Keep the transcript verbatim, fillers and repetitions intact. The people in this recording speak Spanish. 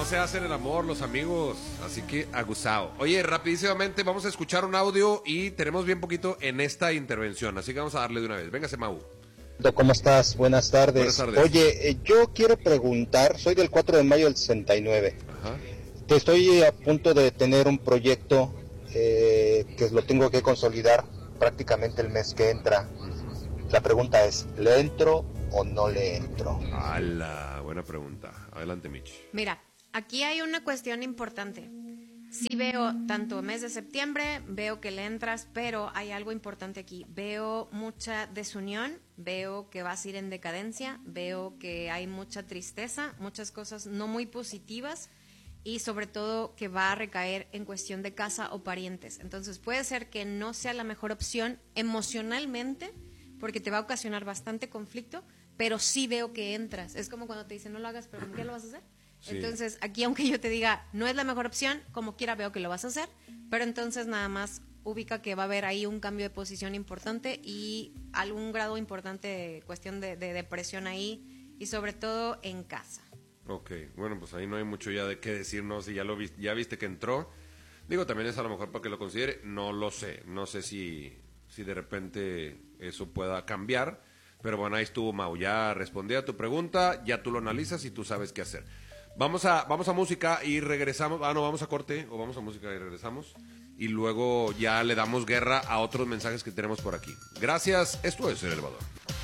se hacen el amor los amigos, así que aguzao. Oye, rapidísimamente vamos a escuchar un audio y tenemos bien poquito en esta intervención, así que vamos a darle de una vez. Véngase, Mau. ¿Cómo estás? Buenas tardes. Buenas tardes. Oye, eh, yo quiero preguntar, soy del cuatro de mayo del sesenta y nueve. Ajá. Te estoy a punto de tener un proyecto eh, que lo tengo que consolidar prácticamente el mes que entra. La pregunta es, ¿le entro o no le entro? ¡Hala! Buena pregunta. Adelante, Mitch. Mira, aquí hay una cuestión importante. Sí veo tanto mes de septiembre, veo que le entras, pero hay algo importante aquí. Veo mucha desunión, veo que vas a ir en decadencia, veo que hay mucha tristeza, muchas cosas no muy positivas y sobre todo que va a recaer en cuestión de casa o parientes. Entonces puede ser que no sea la mejor opción emocionalmente porque te va a ocasionar bastante conflicto, pero sí veo que entras. Es como cuando te dicen no lo hagas, pero ¿con qué lo vas a hacer? Sí. Entonces, aquí aunque yo te diga, no es la mejor opción, como quiera veo que lo vas a hacer, pero entonces nada más ubica que va a haber ahí un cambio de posición importante y algún grado importante de cuestión de, de depresión ahí y sobre todo en casa. Ok, bueno, pues ahí no hay mucho ya de qué decirnos, si ya lo viste, ya viste que entró. Digo, también es a lo mejor para que lo considere, no lo sé, no sé si, si de repente eso pueda cambiar, pero bueno, ahí estuvo Mau, ya respondí a tu pregunta, ya tú lo analizas y tú sabes qué hacer. Vamos a, vamos a música y regresamos. Ah, no, vamos a corte o vamos a música y regresamos. Y luego ya le damos guerra a otros mensajes que tenemos por aquí. Gracias, esto es El Elevador.